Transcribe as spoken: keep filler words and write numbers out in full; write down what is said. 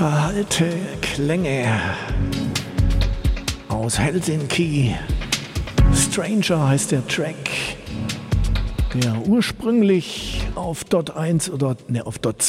Verhallte Klänge aus Helsinki. Stranger heißt der Track, der ursprünglich auf Dot eins oder ne, auf Dot